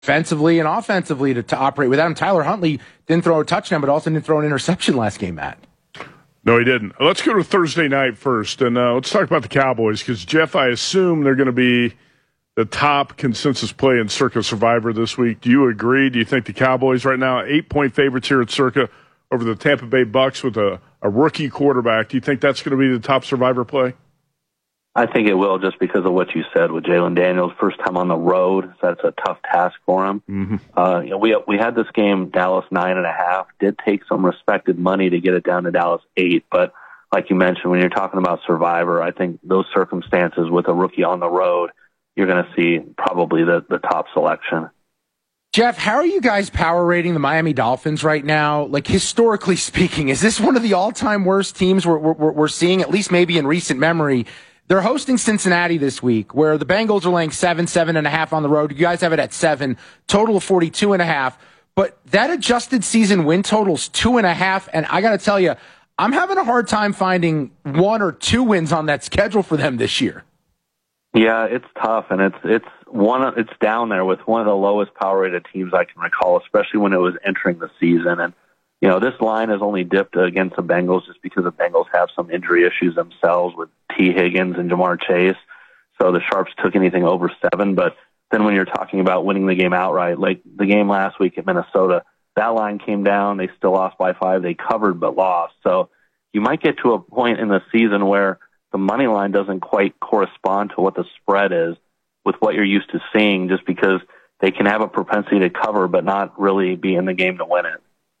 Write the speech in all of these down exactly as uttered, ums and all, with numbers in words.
defensively and offensively to, to operate without him. Tyler Huntley didn't throw a touchdown, but also didn't throw an interception last game, Matt. No, he didn't. Let's go to Thursday night first, and uh, let's talk about the Cowboys, because, Jeff, I assume they're going to be the top consensus play in Circa Survivor this week. Do you agree? Do you think the Cowboys right now, eight-point favorites here at Circa over the Tampa Bay Bucks with a, a rookie quarterback, do you think that's going to be the top Survivor play? I think it will, just because of what you said with Jalen Daniels. First time on the road, so that's a tough task for him. Mm-hmm. Uh, you know, we we had this game, Dallas nine and a half. Did take some respected money to get it down to Dallas eight, but like you mentioned, when you're talking about Survivor, I think those circumstances with a rookie on the road, you're going to see probably the, the top selection. Jeff, how are you guys power rating the Miami Dolphins right now? Like, historically speaking, is this one of the all-time worst teams we're, we're, we're seeing, at least maybe in recent memory? They're hosting Cincinnati this week, where the Bengals are laying seven, seven and a half on the road. You guys have it at seven, total of forty-two and a half. But that adjusted season win total's two and a half. And I got to tell you, I'm having a hard time finding one or two wins on that schedule for them this year. Yeah, it's tough, and it's it's one it's down there with one of the lowest power rated teams I can recall, especially when it was entering the season. And you know, this line has only dipped against the Bengals just because the Bengals have some injury issues themselves with T. Higgins and Jamar Chase. So the Sharps took anything over seven. But then when you're talking about winning the game outright, like the game last week at Minnesota, that line came down. They still lost by five. They covered but lost. So you might get to a point in the season where the money line doesn't quite correspond to what the spread is with what you're used to seeing, just because they can have a propensity to cover but not really be in the game to win it.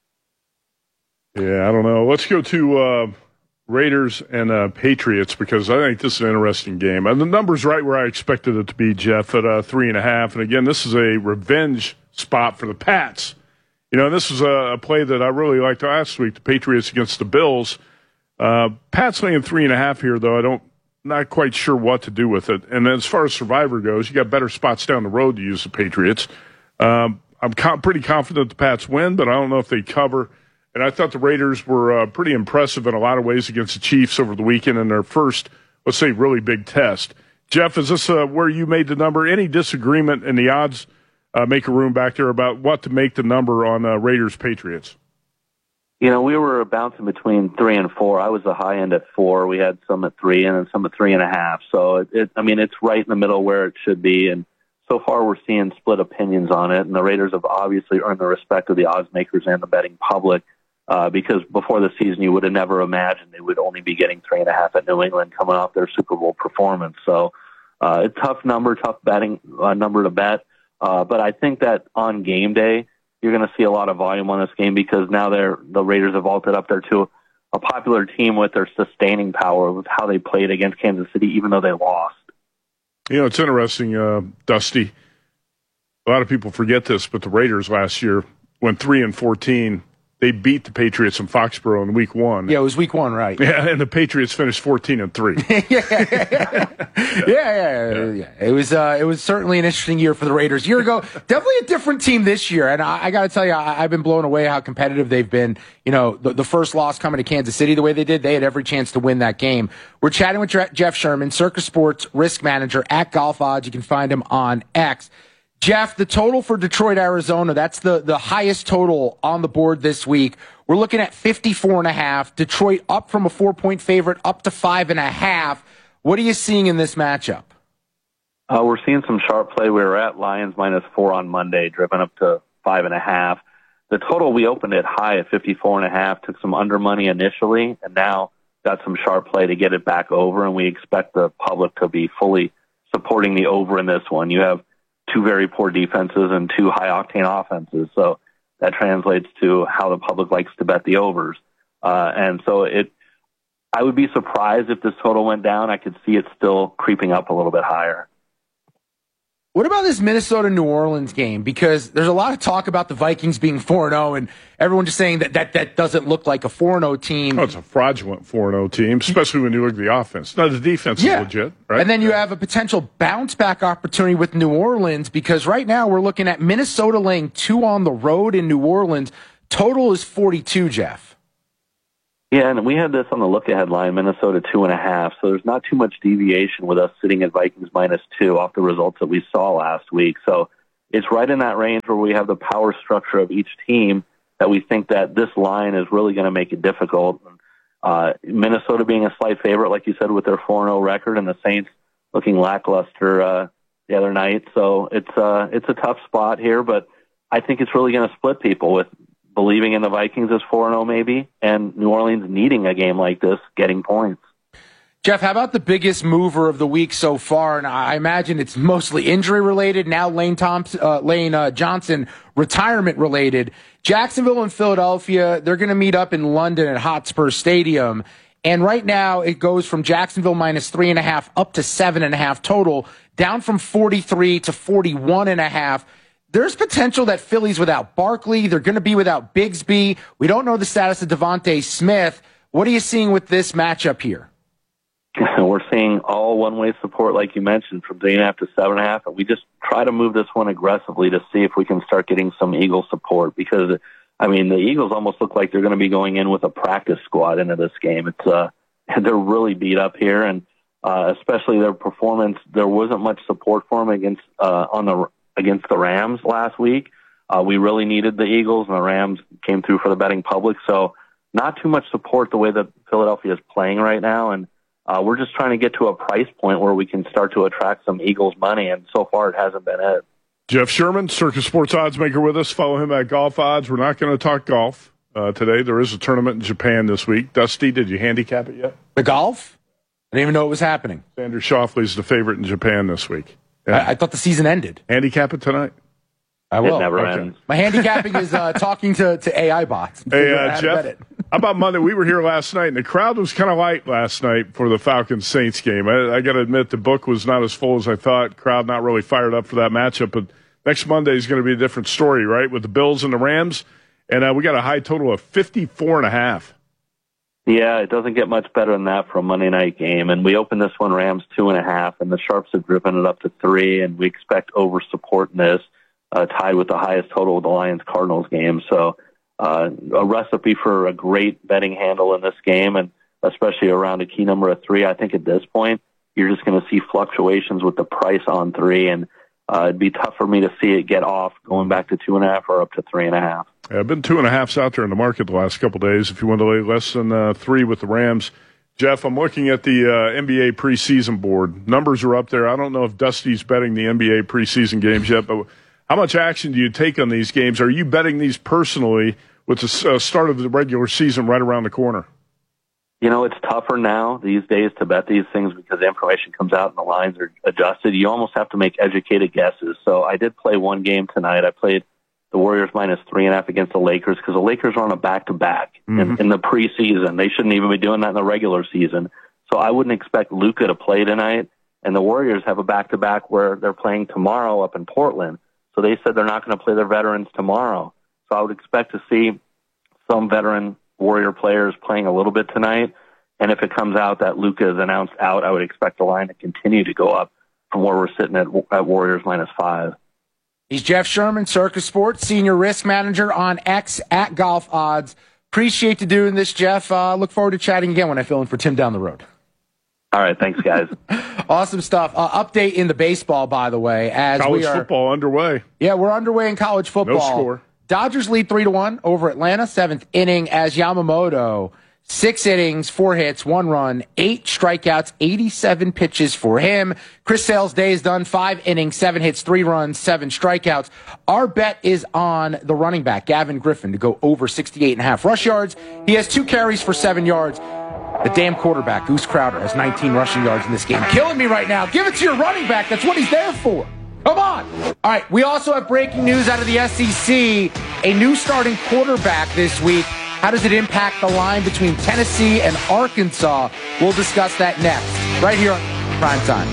Yeah, I don't know. Let's go to uh, Raiders and uh, Patriots, because I think this is an interesting game. And the number's right where I expected it to be, Jeff, at uh, three and a half. And again, this is a revenge spot for the Pats. You know, this is a, a play that I really liked last week, the Patriots against the Bills. Uh, Pats laying three and a half here, though. I don't, not quite sure what to do with it. And then as far as Survivor goes, you got better spots down the road to use the Patriots. Um, I'm co- pretty confident the Pats win, but I don't know if they cover. And I thought the Raiders were uh, pretty impressive in a lot of ways against the Chiefs over the weekend in their first, let's say, really big test. Jeff, is this uh, where you made the number? Any disagreement in the odds uh, maker room back there about what to make the number on uh, Raiders-Patriots? You know, we were bouncing between three and four. I was the high end at four. We had some at three and then some at three and a half. So, it, it, I mean, it's right in the middle where it should be. And so far we're seeing split opinions on it. And the Raiders have obviously earned the respect of the odds makers and the betting public. Uh, because before the season, you would have never imagined they would only be getting three and a half at New England coming off their Super Bowl performance. So uh, it's a tough number, tough betting uh, number to bet. Uh, but I think that on game day, you're going to see a lot of volume on this game, because now they're, the Raiders have vaulted up there to a popular team with their sustaining power with how they played against Kansas City, even though they lost. You know, it's interesting, uh, Dusty. A lot of people forget this, but the Raiders last year went three and fourteen. They beat the Patriots in Foxborough in week one. Yeah, it was week one, right? Yeah, and the Patriots finished fourteen and three. yeah, yeah, yeah. yeah, yeah, yeah, yeah. It was, uh, it was certainly an interesting year for the Raiders. A year ago, definitely a different team this year. And I, I got to tell you, I, I've been blown away how competitive they've been. You know, the, the first loss coming to Kansas City the way they did, they had every chance to win that game. We're chatting with Jeff Sherman, Circa Sports risk manager at Golf Odds. You can find him on X. Jeff, the total for Detroit, Arizona, that's the, the highest total on the board this week. We're looking at fifty-four and a half. Detroit up from a four-point favorite up to five and a half. What are you seeing in this matchup? Uh, we're seeing some sharp play. We were at Lions minus four on Monday, driven up to five and a half. The total, we opened it high at fifty-four and a half, took some under money initially, and now got some sharp play to get it back over, and we expect the public to be fully supporting the over in this one. You have two very poor defenses and two high-octane offenses. So that translates to how the public likes to bet the overs. Uh, and so it, I would be surprised if this total went down. I could see it still creeping up a little bit higher. What about this Minnesota-New Orleans game? Because there's a lot of talk about the Vikings being four and oh, and everyone just saying that that, that doesn't look like a four and oh team. Oh, it's a fraudulent four and oh team, especially when you look at the offense. No, the defense yeah. is legit, right? And then you have a potential bounce-back opportunity with New Orleans, because right now we're looking at Minnesota laying two on the road in New Orleans. Total is forty-two, Jeff. Yeah, and we had this on the look-ahead line, Minnesota two and a half. So there's not too much deviation with us sitting at Vikings minus two off the results that we saw last week. So it's right in that range where we have the power structure of each team that we think that this line is really going to make it difficult. Uh, Minnesota being a slight favorite, like you said, with their four and oh record, and the Saints looking lackluster uh, the other night. So it's uh, it's a tough spot here, but I think it's really going to split people with believing in the Vikings as four and oh maybe, and New Orleans needing a game like this, getting points. Jeff, how about the biggest mover of the week so far? And I imagine it's mostly injury related. Now Lane Thompson, uh, Lane uh, Johnson, retirement related. Jacksonville and Philadelphia, they're going to meet up in London at Hotspur Stadium. And right now it goes from Jacksonville minus three and a half up to seven and a half total, down from forty-three to forty-one and a half. There's potential that Philly's without Barkley. They're going to be without Bigsby. We don't know the status of Devontae Smith. What are you seeing with this matchup here? We're seeing all one-way support, like you mentioned, from three and a half to seven and a half. And we just try to move this one aggressively to see if we can start getting some Eagle support. Because, I mean, the Eagles almost look like they're going to be going in with a practice squad into this game. It's uh, they're really beat up here, and uh, especially their performance. There wasn't much support for them against uh, on the against the Rams last week. Uh, we really needed the Eagles, and the Rams came through for the betting public. So, not too much support the way that Philadelphia is playing right now, and Uh, we're just trying to get to a price point where we can start to attract some Eagles money, and so far it hasn't been it. Jeff Sherman, Circus Sports Odds Maker with us. Follow him at Golf Odds. We're not going to talk golf uh, today. There is a tournament in Japan this week. Dusty, did you handicap it yet? The golf? I didn't even know it was happening. Xander Schauffele's the favorite in Japan this week. Yeah. I, I thought the season ended. Handicap it tonight. I will. It never okay. ends. My handicapping is uh, talking to, to A I bots. Hey, uh, Jeff, how about Monday? We were here last night, and the crowd was kind of light last night for the Falcons-Saints game. I, I got to admit, the book was not as full as I thought. Crowd not really fired up for that matchup. But next Monday is going to be a different story, right, with the Bills and the Rams. And uh, we got a high total of fifty-four and a half. Yeah, it doesn't get much better than that for a Monday night game. And we opened this one Rams two and a half, and the Sharps have driven it up to three, and we expect over support in this. Uh, tied with the highest total of the Lions-Cardinals game. So uh, a recipe for a great betting handle in this game, and especially around a key number of three. I think at this point, you're just going to see fluctuations with the price on three, and uh, it'd be tough for me to see it get off going back to two and a half or up to three and a half. Yeah, I've been two and a halfs out there in the market the last couple of days. If you want to lay less than uh, three with the Rams, Jeff, I'm looking at the uh, N B A preseason board. Numbers are up there. I don't know if Dusty's betting the N B A preseason games yet, but how much action do you take on these games? Are you betting these personally with the uh, start of the regular season right around the corner? You know, it's tougher now these days to bet these things because the information comes out and the lines are adjusted. You almost have to make educated guesses. So I did play one game tonight. I played the Warriors minus three and a half against the Lakers because the Lakers are on a back-to-back mm-hmm. in, in the preseason. They shouldn't even be doing that in the regular season. So I wouldn't expect Luka to play tonight. And the Warriors have a back-to-back where they're playing tomorrow up in Portland. So they said they're not going to play their veterans tomorrow. So I would expect to see some veteran Warrior players playing a little bit tonight. And if it comes out that Luka is announced out, I would expect the line to continue to go up from where we're sitting at, at Warriors minus five. He's Jeff Sherman, Circus Sports, Senior Risk Manager on X at Golf Odds. Appreciate you doing this, Jeff. Uh, look forward to chatting again when I fill in for Tim down the road. All right, thanks, guys. Awesome stuff. Uh, update in the baseball, by the way. As college we are, football underway. Yeah, we're underway in college football. No score. Dodgers lead three to one over Atlanta. Seventh inning as Yamamoto, six innings, four hits, one run, eight strikeouts, eighty-seven pitches for him. Chris Sale's day is done. Five innings, seven hits, three runs, seven strikeouts. Our bet is on the running back, Gavin Griffin, to go over sixty-eight and a half rush yards. He has two carries for seven yards. The damn quarterback, Goose Crowder, has nineteen rushing yards in this game. Killing me right now. Give it to your running back. That's what he's there for. Come on. All right, we also have breaking news out of the S E C. A new starting quarterback this week. How does it impact the line between Tennessee and Arkansas? We'll discuss that next, right here on Prime Time.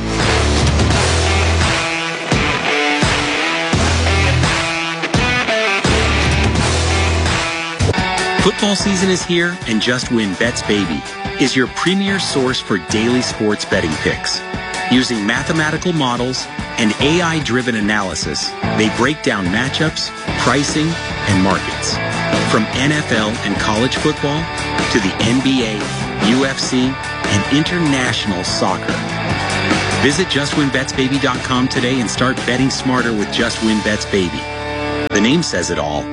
Football season is here, and Just Win Bets Baby is your premier source for daily sports betting picks. Using mathematical models and A I-driven analysis, they break down matchups, pricing, and markets. From N F L and college football to the N B A, U F C, and international soccer. Visit just win bets baby dot com today and start betting smarter with Just Win Bets Baby. The name says it all.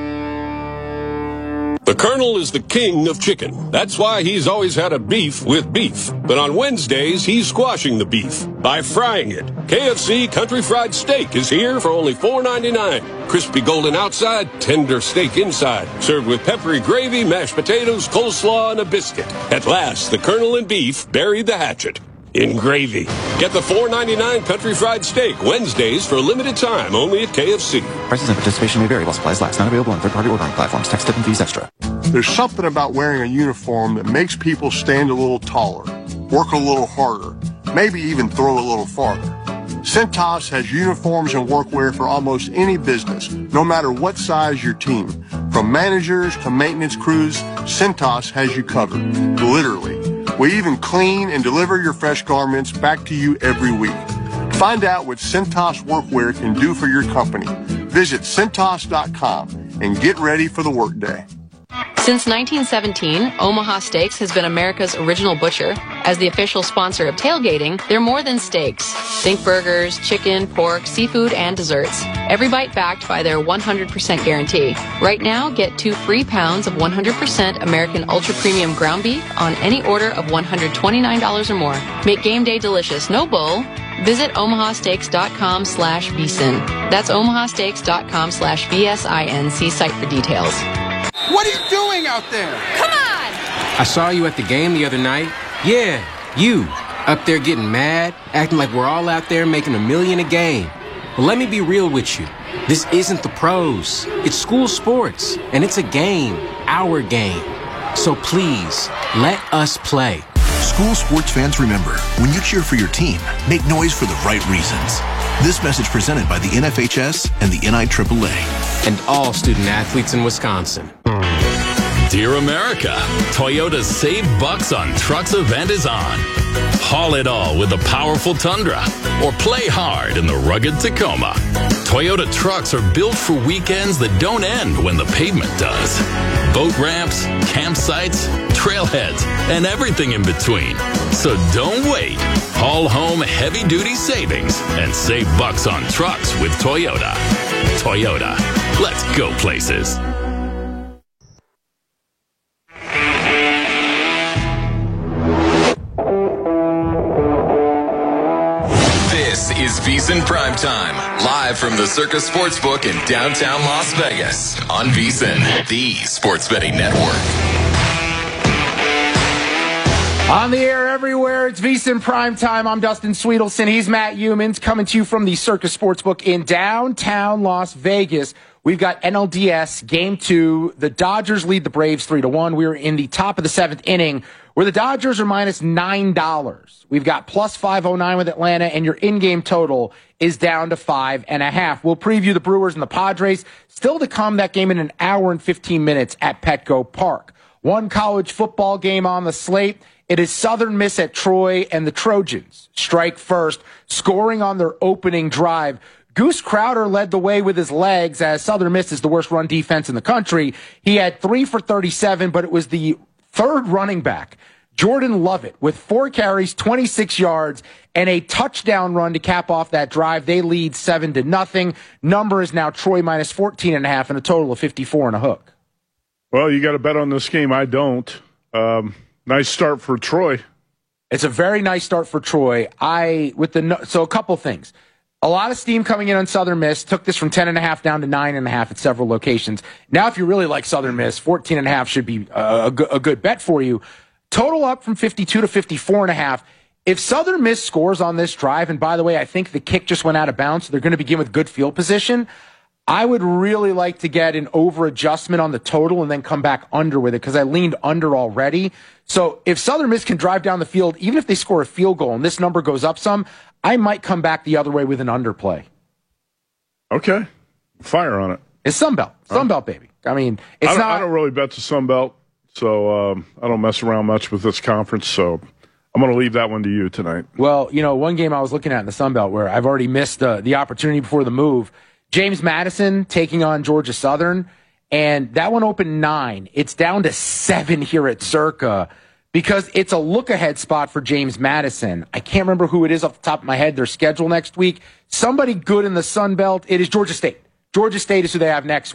The Colonel is the king of chicken. That's why he's always had a beef with beef. But on Wednesdays, he's squashing the beef by frying it. K F C Country Fried Steak is here for only four ninety-nine. Crispy golden outside, tender steak inside. Served with peppery gravy, mashed potatoes, coleslaw, and a biscuit. At last, the Colonel and beef buried the hatchet in gravy. Get the four ninety-nine Country Fried Steak Wednesdays for a limited time only at K F C. Prices and participation may vary while supplies last. Not available on third-party ordering platforms. Tax, tip, and fees extra. There's something about wearing a uniform that makes people stand a little taller, work a little harder, maybe even throw a little farther. Cintas has uniforms and workwear for almost any business, no matter what size your team. From managers to maintenance crews, Cintas has you covered, literally. We even clean and deliver your fresh garments back to you every week. Find out what Cintas Workwear can do for your company. Visit Cintas dot com and get ready for the workday. Since nineteen seventeen, Omaha Steaks has been America's original butcher. As the official sponsor of tailgating, they're more than steaks. Think burgers, chicken, pork, seafood, and desserts. Every bite backed by their one hundred percent guarantee. Right now, get two free pounds of one hundred percent American Ultra Premium ground beef on any order of one hundred twenty-nine dollars or more. Make game day delicious, no bull. Visit omaha steaks dot com slash V S I N. That's omaha steaks dot com slash V S I N. See site for details. What are you doing out there? Come on! I saw you at the game the other night. Yeah, you. Up there getting mad, acting like we're all out there making a million a game. Well, let me be real with you. This isn't the pros. It's school sports, and it's a game, our game. So please, let us play. School sports fans, remember, when you cheer for your team, make noise for the right reasons. This message presented by the N F H S and the N I triple A. And all student athletes in Wisconsin. Dear America, Toyota's Save Bucks on Trucks event is on. Haul it all with the powerful Tundra or play hard in the rugged Tacoma. Toyota trucks are built for weekends that don't end when the pavement does. Boat ramps, campsites, trailheads, and everything in between. So don't wait. Haul home heavy-duty savings and save bucks on trucks with Toyota. Toyota. Let's go places. This is VSiN Primetime, live from the Circus Sportsbook in downtown Las Vegas on VSiN, the sports betting network. On the air everywhere, it's VSiN Primetime. I'm Dustin Sweetelson. He's Matt Humans coming to you from the Circus Sportsbook in downtown Las Vegas. We've got N L D S Game two. The Dodgers lead the Braves three to one. We're in the top of the seventh inning, where the Dodgers are minus nine dollars. We've got plus five oh nine with Atlanta, and your in-game total is down to five and a half. We'll preview the Brewers and the Padres. Still to come, that game in an hour and fifteen minutes at Petco Park. One college football game on the slate. It is Southern Miss at Troy, and the Trojans strike first, scoring on their opening drive. Goose Crowder led the way with his legs, as Southern Miss is the worst run defense in the country. He had three for thirty-seven, but it was the third running back, Jordan Lovett, with four carries, twenty-six yards, and a touchdown run to cap off that drive. They lead seven to nothing. Number is now Troy minus fourteen and a half, and a total of fifty-four and a hook. Well, you got to bet on this game. I don't. Um, nice start for Troy. It's a very nice start for Troy. I with the so a couple things. A lot of steam coming in on Southern Miss. Took this from ten and a half down to nine and a half at several locations. Now, if you really like Southern Miss, fourteen and a half should be a, a, a good bet for you. Total up from fifty-two to fifty-four and a half. If Southern Miss scores on this drive, and by the way, I think the kick just went out of bounds, so they're going to begin with good field position. I would really like to get an over adjustment on the total and then come back under with it, because I leaned under already. So if Southern Miss can drive down the field, even if they score a field goal and this number goes up some, I might come back the other way with an underplay. Okay. Fire on it. It's Sunbelt. Sunbelt, baby. I mean, it's I don't, not. I don't really bet the Sunbelt, so um, I don't mess around much with this conference, so I'm going to leave that one to you tonight. Well, you know, one game I was looking at in the Sunbelt where I've already missed uh, the opportunity before the move, James Madison taking on Georgia Southern, and that one opened nine. It's down to seven here at Circa because it's a look-ahead spot for James Madison. I can't remember who it is off the top of my head. Their schedule next week. Somebody good in the Sun Belt. It is Georgia State. Georgia State is who they have next